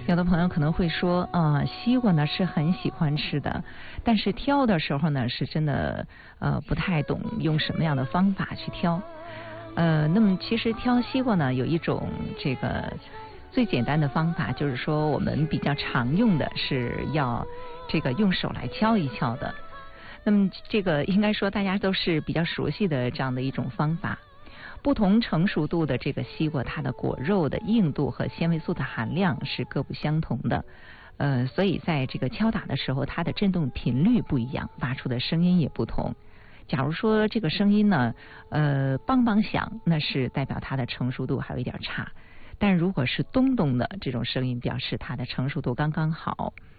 有的朋友可能会说，西瓜呢是很喜欢吃的，但是挑的时候呢是真的不太懂用什么样的方法去挑。那么其实挑西瓜呢有一种这个最简单的方法，就是说我们比较常用的是要这个用手来敲一敲的。那么这个应该说大家都是比较熟悉的这样的一种方法。不同成熟度的这个西瓜，它的果肉的硬度和纤维素的含量是各不相同的。所以在这个敲打的时候，它的振动频率不一样，发出的声音也不同。假如说这个声音呢，梆梆响，那是代表它的成熟度还有一点差。但如果是咚咚的这种声音，表示它的成熟度刚刚好。